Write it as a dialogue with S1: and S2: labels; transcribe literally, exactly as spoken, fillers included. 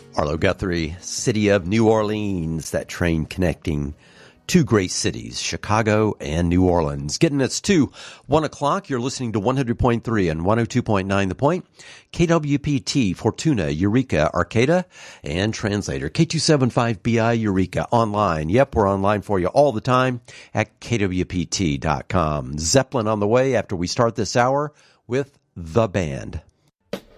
S1: Arlo Guthrie, City of New Orleans, that train connecting two great cities, Chicago and New Orleans. Getting us to one o'clock, you're listening to one hundred point three and one oh two point nine The Point, K W P T, Fortuna, Eureka, Arcata, and Translator, K two seventy-five B I, Eureka, online. Yep, we're online for you all the time at K W P T dot com. Zeppelin on the way after we start this hour with The Band.